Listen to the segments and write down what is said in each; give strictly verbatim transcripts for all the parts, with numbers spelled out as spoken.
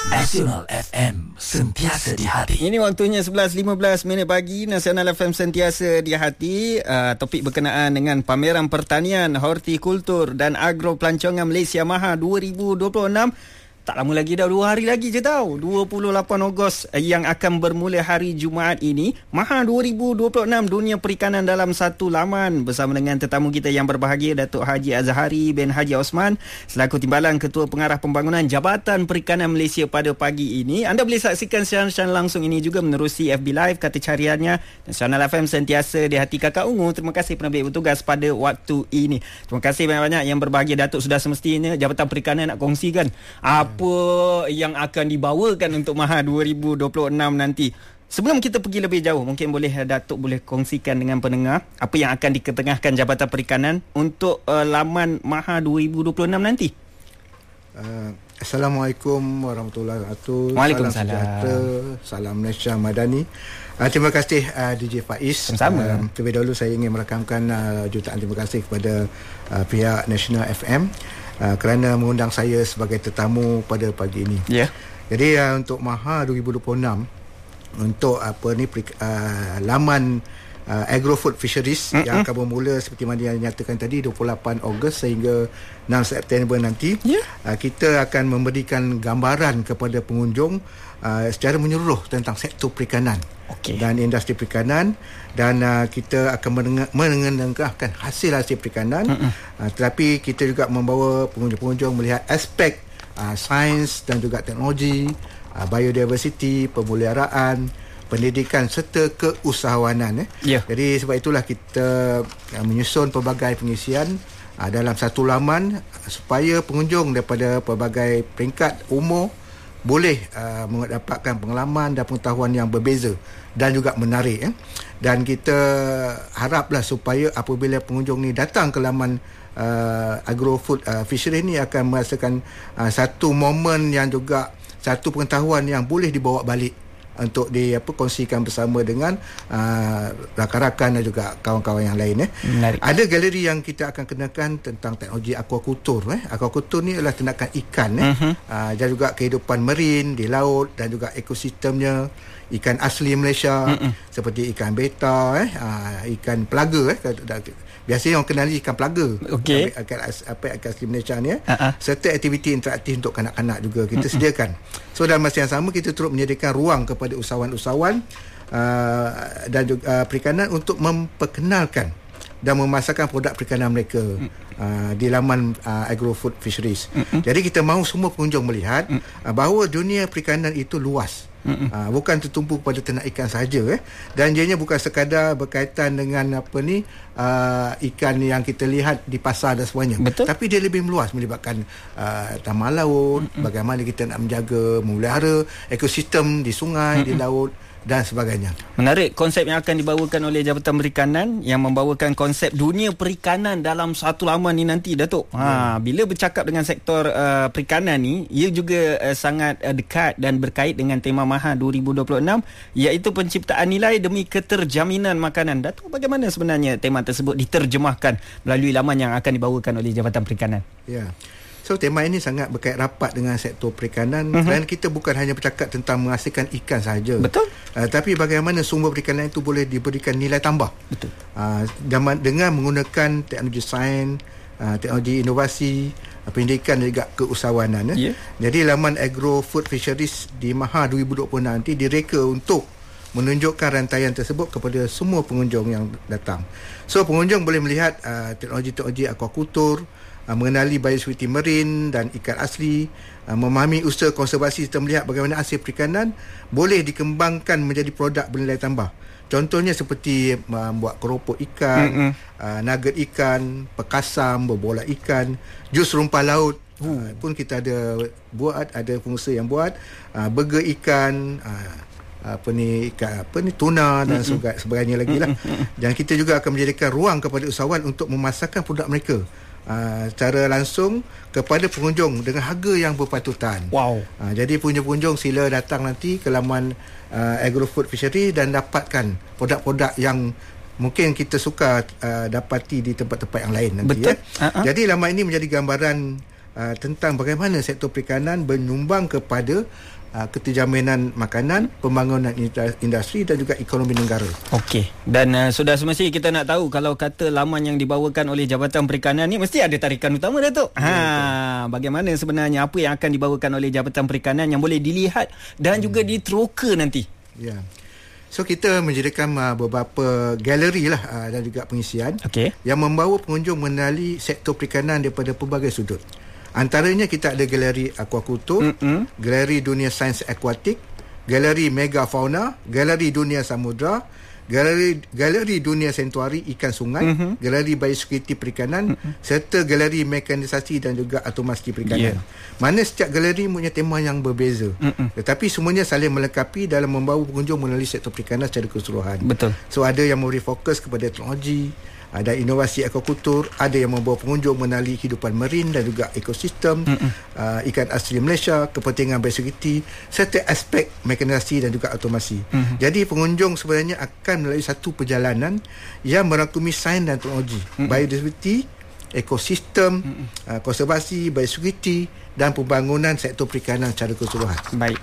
Nasional F M, sentiasa di hati. Ini waktunya sebelas lima belas minit pagi. Nasional F M sentiasa di hati. uh, Topik berkenaan dengan Pameran Pertanian, Hortikultur dan Agro Pelancongan Malaysia Maha dua ribu dua puluh enam. Tak lama lagi dah, dua hari lagi je tau. dua puluh lapan Ogos yang akan bermula hari Jumaat ini. Maha dua ribu dua puluh enam, dunia perikanan dalam satu laman. Bersama dengan tetamu kita yang berbahagia, Datuk Haji Azhari bin Haji Osman, selaku Timbalan Ketua Pengarah Pembangunan Jabatan Perikanan Malaysia pada pagi ini. Anda boleh saksikan siaran langsung ini juga menerusi F B Live, kata cariannya Nasional F M sentiasa di hati Kakak Ungu. Terima kasih penerbit bertugas pada waktu ini. Terima kasih banyak-banyak yang berbahagia. Datuk sudah semestinya Jabatan Perikanan nak kongsikan apa yang akan dibawakan untuk Maha dua ribu dua puluh enam nanti. Sebelum kita pergi lebih jauh, mungkin boleh Datuk boleh kongsikan dengan pendengar apa yang akan diketengahkan Jabatan Perikanan untuk uh, laman Maha dua ribu dua puluh enam nanti. Uh, Assalamualaikum warahmatullahi wabarakatuh. Waalaikumsalam. Salam sejahtera, salam Malaysia Madani. Uh, terima kasih uh, D J Faiz. Sama-sama. Uh, terlebih dahulu saya ingin merakamkan uh, jutaan terima kasih kepada uh, pihak National F M uh, kerana mengundang saya sebagai tetamu pada pagi ini. Ya. Yeah. Jadi uh, untuk Maha dua ribu dua puluh enam, untuk apa ni uh, laman uh, Agro-Food Fisheries mm-hmm. yang akan bermula seperti mana yang dinyatakan tadi dua puluh lapan Ogos sehingga enam September nanti. Yeah. Uh, kita akan memberikan gambaran kepada pengunjung uh, secara menyeluruh tentang sektor perikanan. Okay. Dan industri perikanan, dan uh, kita akan mengenengahkan hasil-hasil perikanan, uh, tetapi kita juga membawa pengunjung-pengunjung melihat aspek uh, sains dan juga teknologi, uh, biodiversity, pemeliharaan, pendidikan serta keusahawanan. Eh. Yeah. Jadi sebab itulah kita uh, menyusun pelbagai pengisian uh, dalam satu laman uh, supaya pengunjung daripada pelbagai peringkat umur boleh uh, mendapatkan pengalaman dan pengetahuan yang berbeza dan juga menarik. Eh. Dan kita haraplah supaya apabila pengunjung ni datang ke laman uh, Agro-Food uh, Fishery ni akan merasakan uh, satu momen yang juga satu pengetahuan yang boleh dibawa balik untuk di apa kongsikan bersama dengan uh, rakan-rakan dan juga kawan-kawan yang lain. Eh. Menarik. Ada galeri yang kita akan kenakan tentang teknologi aquaculture. Eh. Aquaculture ni adalah ternakan ikan. Eh. Uh-huh. Uh, dan juga kehidupan marin di laut dan juga ekosistemnya, ikan asli Malaysia uh-uh. seperti ikan beta, eh. uh, ikan pelaga. Eh. Biasanya orang kenali ikan pelaga. Okey. Ikan, apa ikan asli Malaysia ni. Eh. Uh-uh. Serta aktiviti interaktif untuk kanak-kanak juga kita uh-uh. sediakan. So dalam masa yang sama kita turut menyediakan ruang kepada usahawan-usahawan uh, dan juga uh, perikanan untuk memperkenalkan dan memasarkan produk perikanan mereka uh, di laman uh, Agro-Food Fisheries. Mm-mm. Jadi kita mahu semua pengunjung melihat mm. uh, bahawa dunia perikanan itu luas. Uh, bukan tertumpu pada ternak ikan saja, eh. Dan ianya bukan sekadar berkaitan dengan apa ni uh, ikan yang kita lihat di pasar dan sebagainya. Betul. Tapi dia lebih meluas, melibatkan uh, taman laut, Mm-mm. bagaimana kita nak menjaga, memelihara ekosistem di sungai, Mm-mm. di laut dan sebagainya. Menarik konsep yang akan dibawakan oleh Jabatan Perikanan yang membawakan konsep dunia perikanan dalam satu laman ni nanti, Datuk. Ha, ya. Bila bercakap dengan sektor uh, perikanan ni, ia juga uh, sangat uh, dekat dan berkait dengan tema Maha dua ribu dua puluh enam, iaitu penciptaan nilai demi keterjaminan makanan. Datuk, bagaimana sebenarnya tema tersebut diterjemahkan melalui laman yang akan dibawakan oleh Jabatan Perikanan? Ya. So tema ini sangat berkait rapat dengan sektor perikanan, uh-huh. kerana kita bukan hanya bercakap tentang menghasilkan ikan sahaja. Betul. Uh, tapi bagaimana sumber perikanan itu boleh diberikan nilai tambah. Betul. Uh, dengan menggunakan teknologi sains, uh, teknologi inovasi, uh, pendidikan dan juga keusahawanan. Eh. Yeah. Jadi laman Agro-Food Fisheries di Maha dua ribu dua puluh enam nanti direka untuk menunjukkan rantaian tersebut kepada semua pengunjung yang datang. So pengunjung boleh melihat uh, teknologi-teknologi aquaculture, uh, mengenali biodiversity marin dan ikan asli, uh, memahami usaha konservasi serta melihat bagaimana hasil perikanan boleh dikembangkan menjadi produk bernilai tambah. Contohnya seperti membuat uh, keropok ikan, uh, nugget ikan, pekasam, berbola ikan, jus rumpah laut. Uh, pun kita ada buat, ada pengusaha yang buat uh, burger ikan, uh, apa ni ikan, apa ni tuna dan mm-hmm. sebagainya lagi lah. Dan kita juga akan menjadikan ruang kepada usahawan untuk memasarkan produk mereka uh, secara langsung kepada pengunjung dengan harga yang berpatutan. Wow. Uh, jadi pengunjung-pengunjung sila datang nanti ke laman uh, Agro-Food Fishery dan dapatkan produk-produk yang mungkin kita suka uh, dapati di tempat-tempat yang lain nanti. Betul. Ya. Uh-huh. Jadi laman ini menjadi gambaran uh, tentang bagaimana sektor perikanan menyumbang kepada Uh, keterjaminan makanan, pembangunan industri dan juga ekonomi negara. Okey. Dan uh, sudah semestinya kita nak tahu kalau kata laman yang dibawakan oleh Jabatan Perikanan ni mesti ada tarikan utama, Datuk. Ha, bagaimana sebenarnya apa yang akan dibawakan oleh Jabatan Perikanan yang boleh dilihat dan hmm. juga diteroka nanti? Ya. So kita menyediakan uh, beberapa galeri lah uh, dan juga pengisian okay. yang membawa pengunjung mengenali sektor perikanan daripada pelbagai sudut. Antaranya kita ada galeri aquakultur, mm-hmm. galeri dunia sains akuatik, galeri megafauna, galeri dunia samudra, galeri galeri dunia sentuari ikan sungai, mm-hmm. galeri biosekuriti perikanan, mm-hmm. serta galeri mekanisasi dan juga automasi perikanan. Yeah. Mana setiap galeri punya tema yang berbeza. Mm-hmm. Tetapi semuanya saling melengkapi dalam membawa pengunjung mengenali sektor perikanan secara keseluruhan. Betul. So ada yang memberi fokus kepada teknologi, ada inovasi aquakultur, ada yang membawa pengunjung mengenali kehidupan marin dan juga ekosistem, uh, ikan asli Malaysia, kepentingan biosekuriti serta aspek mekanisasi dan juga automasi. Mm-hmm. Jadi pengunjung sebenarnya akan melalui satu perjalanan yang merangkumi sains dan teknologi, mm-hmm. biodiversiti, ekosistem, mm-hmm. uh, konservasi, biosekuriti dan pembangunan sektor perikanan secara keseluruhan. Baik.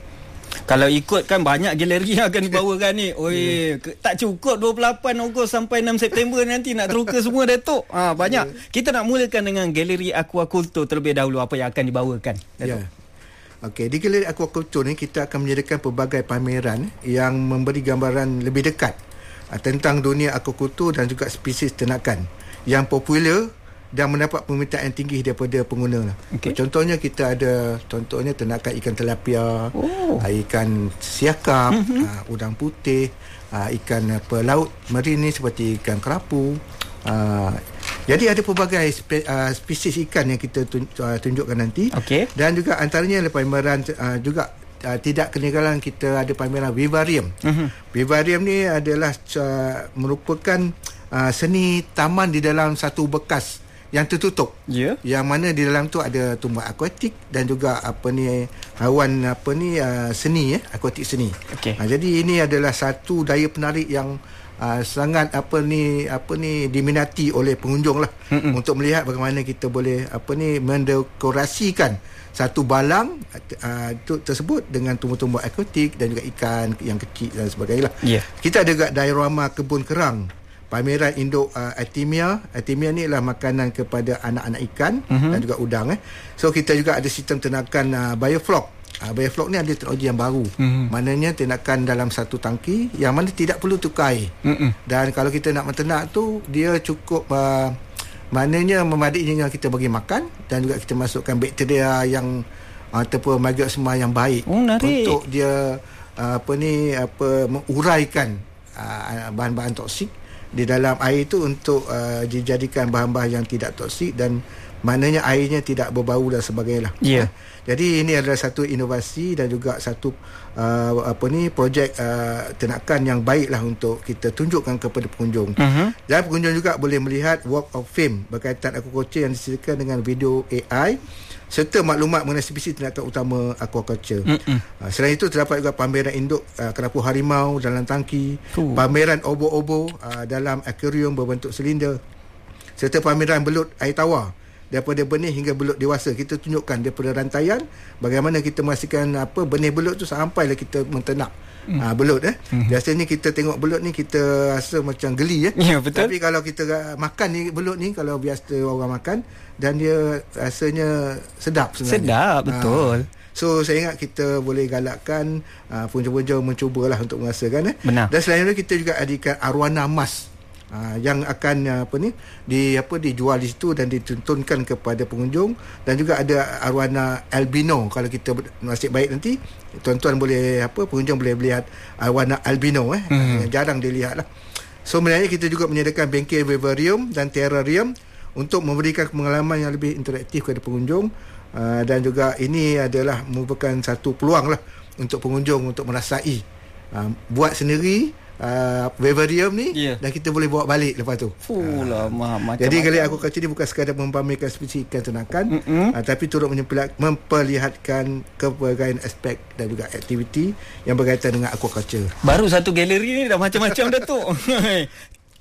Kalau ikut kan banyak galeri yang akan dibawakan ni. Oi, yeah. tak cukup dua puluh lapan Ogos sampai enam September nanti nak teroka semua, Datuk. Ha, banyak. Yeah. Kita nak mulakan dengan galeri aquakultur terlebih dahulu, apa yang akan dibawakan, Datuk. Yeah. Okey, di galeri aquakultur ni kita akan menyediakan pelbagai pameran yang memberi gambaran lebih dekat uh, tentang dunia aquakultur dan juga spesies ternakan yang popular dan mendapat permintaan tinggi daripada pengguna lah. Okay. Contohnya kita ada contohnya ternakan ikan tilapia, oh. ikan siakap, mm-hmm. uh, udang putih, uh, ikan apa laut marin ni seperti ikan kerapu. Uh, jadi ada pelbagai spe, uh, spesies ikan yang kita tun, uh, tunjukkan nanti. Okay. Dan juga antaranya adalah pameran uh, juga uh, tidak ketinggalan kita ada pameran vivarium. Mm-hmm. Vivarium ni adalah uh, merupakan uh, seni taman di dalam satu bekas yang tertutup, yeah. yang mana di dalam tu ada tumbuhan akuatik dan juga apa ni haiwan apa ni uh, seni ya, akuatik seni. Okay. Uh, jadi ini adalah satu daya penarik yang uh, sangat apa ni apa ni diminati oleh pengunjung lah, mm-mm. untuk melihat bagaimana kita boleh apa ni mendekorasikan satu balang uh, itu tersebut dengan tumbuh-tumbuh akuatik dan juga ikan yang kecil dan sebagainya lah. Yeah. Kita ada juga diorama kebun kerang, pameran induk uh, Artemia. Artemia ni adalah makanan kepada anak-anak ikan, uh-huh. dan juga udang. Eh. So kita juga ada sistem ternakan uh, bioflok. Uh, bioflok ni ada teknologi yang baru. Uh-huh. Maknanya ternakan dalam satu tangki yang mana tidak perlu tukar air. Uh-huh. Dan kalau kita nak menternak tu, dia cukup uh, maknanya memadainya kita bagi makan dan juga kita masukkan bakteria yang uh, ataupun mikroorganisma yang baik, oh, untuk dia uh, apa ni apa menguraikan uh, bahan-bahan toksik di dalam air itu untuk uh, dijadikan bahan-bahan yang tidak toksik dan maknanya airnya tidak berbau dan sebagainya lah. Yeah. Jadi ini adalah satu inovasi dan juga satu uh, apa ni projek uh, ternakan yang baiklah untuk kita tunjukkan kepada pengunjung. Uh-huh. Dan pengunjung juga boleh melihat Walk of Fame berkaitan aquaculture yang disediakan dengan video A I serta maklumat mengenai spesies ternakan utama aquaculture. Uh, selain itu terdapat juga pameran induk uh, kerapu harimau dalam tangki, uh. pameran obo-obo uh, dalam akuarium berbentuk silinder, serta pameran belut air tawar daripada benih hingga belut dewasa. Kita tunjukkan daripada rantaian bagaimana kita memastikan apa benih belut tu sampailah kita menternak mm. uh, belut eh. Mm. Biasanya kita tengok belut ni kita rasa macam geli eh. Ya, betul. Tapi kalau kita makan ni belut ni, kalau biasa orang makan dan dia rasanya sedap sebenarnya. Sedap, betul. Uh, So saya ingat kita boleh galakkan uh, pengunjung-pengunjung mencubalah untuk merasakan eh. Benar. Dan selain itu kita juga adakan arwana emas uh, yang akan uh, apa ni di apa dijual di situ dan dituntunkan kepada pengunjung, dan juga ada arwana albino. Kalau kita nasib baik nanti tuan-tuan boleh apa pengunjung boleh lihat arwana albino eh hmm. yang jarang dilihat lah. So sebenarnya kita juga menyediakan bengkel vivarium dan terrarium untuk memberikan pengalaman yang lebih interaktif kepada pengunjung. Uh, dan juga ini adalah merupakan satu peluang lah untuk pengunjung untuk merasai uh, buat sendiri uh, vivarium ni, yeah. dan kita boleh bawa balik lepas tu. Uh, lama, jadi kali aku kata ni bukan sekadar mempamerkan spesies ikan ternakan, uh, tapi turut memperlihatkan kepelbagaian aspek dan juga aktiviti yang berkaitan dengan aquaculture. Baru satu galeri ni dah macam-macam dah tu.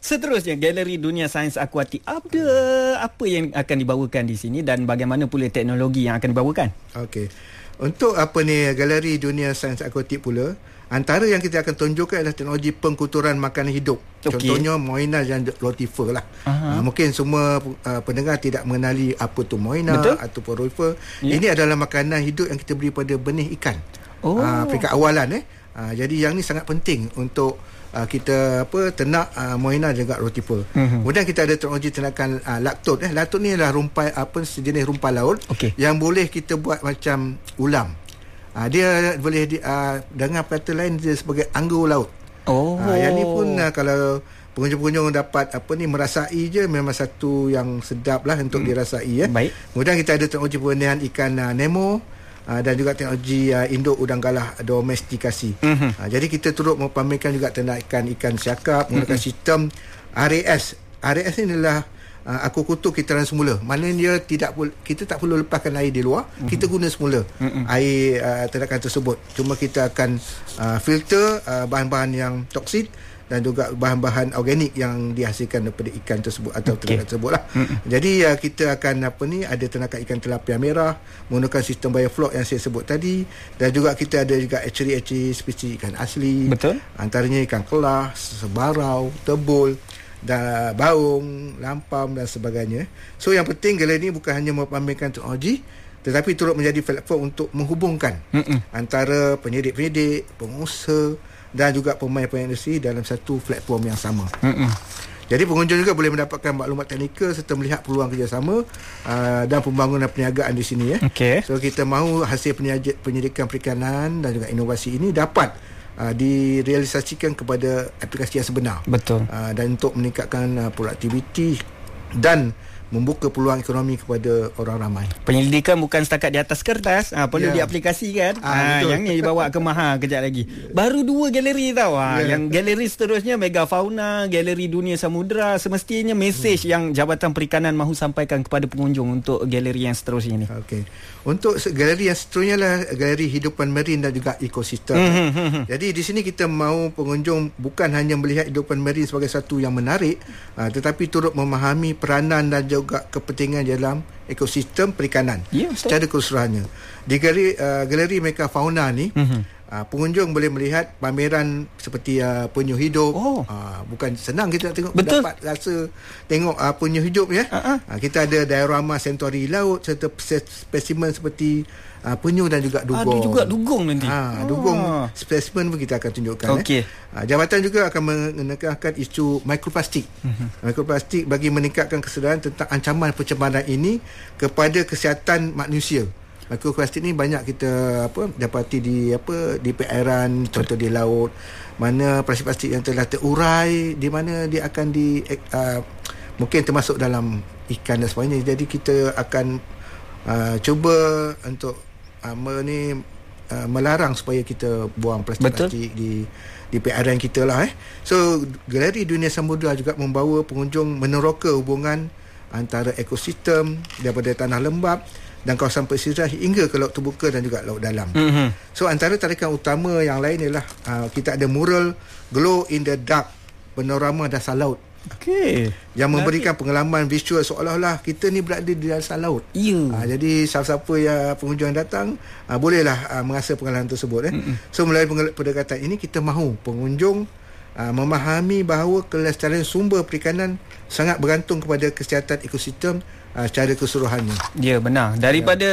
Seterusnya, Galeri Dunia Sains Akuatik. Apa apa yang akan dibawakan di sini dan bagaimana pula teknologi yang akan dibawakan? Okey. Untuk apa ni Galeri Dunia Sains Akuatik pula, antara yang kita akan tunjukkan adalah teknologi pengkulturan makanan hidup. Okay. Contohnya Moina dan rotifer lah. Uh, mungkin semua uh, pendengar tidak mengenali apa tu Moina ataupun rotifer. Yeah. Ini adalah makanan hidup yang kita beri pada benih ikan. Oh. Uh, peringkat awalan eh. Uh, jadi yang ni sangat penting untuk uh, kita apa ternak uh, Moina juga rotifer. Uh-huh. Kemudian kita ada teknologi ternakan uh, laktot eh. Laktot ni adalah rumpai apa sejenis rumpai laut okay. yang boleh kita buat macam ulam. Uh, dia boleh di, uh, dengan kata lain dia sebagai anggur laut. Oh. Uh, yang ni pun uh, kalau pengunjung-pengunjung dapat apa ni merasai je memang satu yang sedap lah untuk hmm. dirasai ya. Baik. Kemudian kita ada teknologi pembenihan ikan uh, Nemo uh, dan juga teknologi uh, induk udang galah domestikasi. Mm-hmm. Uh, jadi kita turut memamerkan juga ternakan ikan siakap menggunakan mm-hmm. sistem R A S. R A S ni adalah Uh, akukultur kita semula. Maknanya tidak kita tak perlu lepaskan air di luar. Mm-hmm. Kita guna semula mm-hmm. air uh, ternakan tersebut. Cuma kita akan uh, filter uh, bahan-bahan yang toksik dan juga bahan-bahan organik yang dihasilkan daripada ikan tersebut atau okay. ternakan tersebut lah. Mm-hmm. Jadi uh, kita akan apa ni ada ternakan ikan tilapia merah menggunakan sistem biofloc yang saya sebut tadi, dan juga kita ada juga hatchery-hatchery spesies ikan asli. Betul. Antaranya ikan kelas, sebarau, tebul, dan baung, lampam dan sebagainya. So yang penting galeri ini bukan hanya memamerkan teknologi, tetapi turut menjadi platform untuk menghubungkan Mm-mm. antara penyidik-penyidik, pengusaha dan juga pemain-pemain industri dalam satu platform yang sama. Mm-mm. Jadi pengunjung juga boleh mendapatkan maklumat teknikal serta melihat peluang kerjasama uh, dan pembangunan perniagaan di sini ya. Okay. So kita mahu hasil penyidikan perikanan dan juga inovasi ini dapat Uh, direalisasikan kepada aplikasi yang sebenar. Betul. Uh, dan untuk meningkatkan uh, produktiviti dan membuka peluang ekonomi kepada orang ramai. Penyelidikan bukan setakat di atas kertas, ha, perlu yeah. diaplikasikan. Ha, yang ni dibawa ke Maha kejap lagi. Baru dua galeri tau. Ha, yeah. Yang galeri seterusnya Megafauna, Galeri Dunia Samudra. Semestinya mesej hmm. yang Jabatan Perikanan mahu sampaikan kepada pengunjung untuk galeri yang seterusnya ni. Okey. Untuk galeri yang seterusnya lah galeri hidupan marin dan juga ekosistem. Hmm, hmm, hmm. Jadi di sini kita mahu pengunjung bukan hanya melihat hidupan marin sebagai satu yang menarik, ha, tetapi turut memahami peranan dan juga kepentingan dalam ekosistem perikanan yeah, secara keseluruhannya. Di galeri, uh, galeri Megafauna ni mm-hmm. uh, pengunjung boleh melihat pameran seperti uh, penyu hidup. Oh. Uh, bukan senang kita nak tengok. Betul. Dapat rasa tengok uh, penyu hidup ya. Uh-huh. Uh, kita ada diorama sentori laut serta spesimen seperti uh, penyu dan juga dugong. Ada juga dugong nanti. Ha, dugong oh. spesimen pun kita akan tunjukkan. Okay. Eh. Uh, jabatan juga akan menekankan isu mikroplastik. Uh-huh. Mikroplastik bagi meningkatkan kesedaran tentang ancaman pencemaran ini kepada kesihatan manusia. Mikroplastik ni banyak kita apa dapati di apa di perairan, contoh di laut, mana plastik-plastik yang telah terurai, di mana dia akan di uh, mungkin termasuk dalam ikan dan sebagainya. Jadi kita akan uh, cuba untuk uh, ni uh, melarang supaya kita buang plastik-plastik di di perairan kita lah eh. So Galeri Dunia Samudra juga membawa pengunjung meneroka hubungan antara ekosistem daripada tanah lembap dan kawasan pesisir hingga ke laut terbuka dan juga laut dalam. Mm-hmm. So antara tarikan utama yang lain ialah uh, kita ada mural Glow in the Dark panorama dasar laut. Okey. Yang memberikan pengalaman visual seolah-olah kita ni berada di dasar laut. Yeah. Uh, jadi siapa-siapa yang pengunjung yang datang uh, bolehlah uh, merasa pengalaman tersebut eh. Mm-hmm. So melalui pendekatan ini kita mahu pengunjung uh, memahami bahawa kelestarian sumber perikanan sangat bergantung kepada kesihatan ekosistem Uh, secara keseluruhannya. Ya, benar. Daripada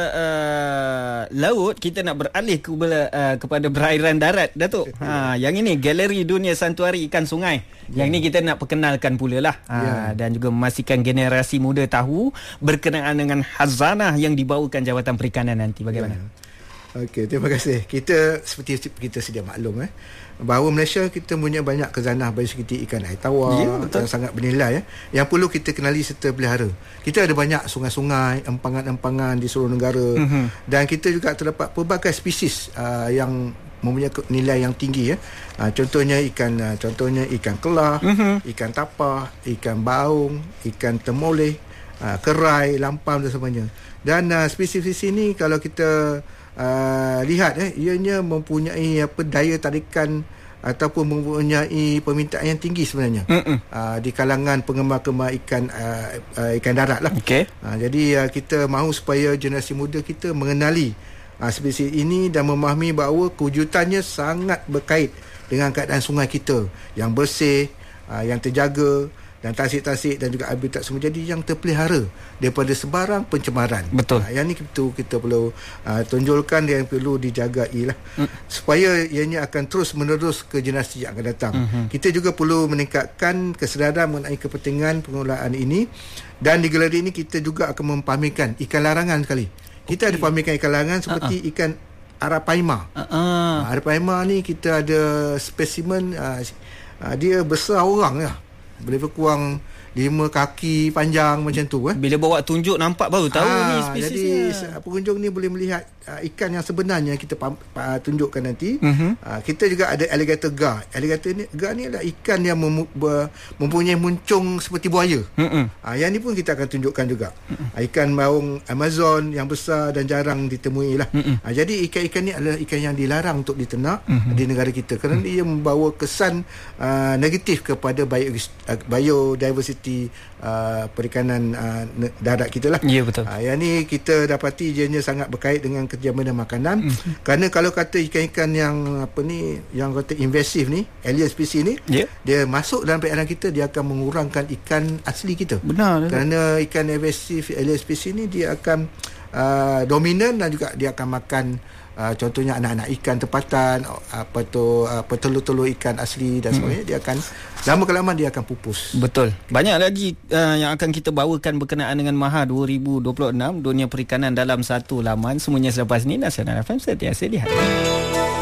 uh, laut kita nak beralih ke, uh, kepada perairan darat, Datuk. Ha, yang ini Galeri Dunia Santuari Ikan Sungai. Ya. Yang ini kita nak perkenalkan pula lah. Ha, ya. Dan juga memastikan generasi muda tahu berkenaan dengan khazanah yang dibawakan Jabatan Perikanan nanti. Bagaimana? Ya. Okey, terima kasih. Kita seperti kita sedia maklum eh bahawa Malaysia kita punya banyak khazanah biosecurity ikan air tawar ya, yang sangat bernilai ya, yang perlu kita kenali serta pelihara. Kita ada banyak sungai-sungai, empangan-empangan di seluruh negara mm-hmm. dan kita juga terdapat pelbagai spesies uh, yang mempunyai nilai yang tinggi ya. Uh, contohnya ikan uh, contohnya ikan kelah, mm-hmm. ikan tapah, ikan baung, ikan temoleh, uh, kerai, lampam dan sebagainya. Dan uh, spesies ini kalau kita Uh, lihat eh ianya mempunyai apa daya tarikan ataupun mempunyai permintaan yang tinggi sebenarnya uh, di kalangan penggemar-penggemar ikan uh, uh, ikan darat lah. Okay. Uh, jadi uh, kita mahu supaya generasi muda kita mengenali uh, spesies ini dan memahami bahawa kewujudannya sangat berkait dengan keadaan sungai kita yang bersih, uh, yang terjaga, dan tasik-tasik dan juga habitat semua jadi yang terpelihara daripada sebarang pencemaran. Betul. Uh, yang ni kita, kita perlu uh, tunjulkan dan yang perlu dijagai lah. Mm. Supaya ianya akan terus menerus ke generasi yang akan datang. Mm-hmm. Kita juga perlu meningkatkan kesedaran mengenai kepentingan pengelolaan ini, dan di galeri ini kita juga akan mempamerkan ikan larangan sekali. Kita okay. ada pamerkan ikan larangan seperti uh-uh. ikan Arapaima. Uh-uh. Arapaima ni kita ada spesimen uh, uh, dia besar orang lah. Boleh berkurang lima kaki panjang macam tu eh. Bila bawa tunjuk nampak baru tahu ha, ni spesiesnya. Jadi pengunjung ni boleh melihat uh, ikan yang sebenarnya kita pam, uh, tunjukkan nanti. Uh-huh. Uh, kita juga ada alligator gar. Alligator ni gar ni adalah ikan yang mem, ber, mempunyai muncung seperti buaya. Uh-huh. Uh, yang ni pun kita akan tunjukkan juga. Uh-huh. Uh, ikan maung Amazon yang besar dan jarang ditemui lah. Uh-huh. Uh, jadi ikan-ikan ni adalah ikan yang dilarang untuk diternak uh-huh. di negara kita kerana uh-huh. dia membawa kesan uh, negatif kepada bio, uh, biodiversity Uh, perikanan uh, darat kita lah. Ya, betul. Uh, yang ni kita dapati ianya sangat berkait dengan kejaminan makanan. Mm-hmm. Kerana kalau kata ikan-ikan yang apa ni, yang kata invasif ni, alien species ni, yeah. dia masuk dalam perairan kita, dia akan mengurangkan ikan asli kita. Benar. Kerana ikan invasif alien species ni dia akan uh, dominan dan juga dia akan makan Uh, contohnya anak-anak ikan tempatan, apa tu uh, petelur-telur ikan asli dan sebagainya. Hmm. Dia akan lama kelamaan dia akan pupus. Betul. Banyak lagi uh, yang akan kita bawakan berkenaan dengan Maha dua ribu dua puluh enam, Dunia Perikanan dalam satu laman. Semuanya selepas ini. Nasional F M sentiasa di hati.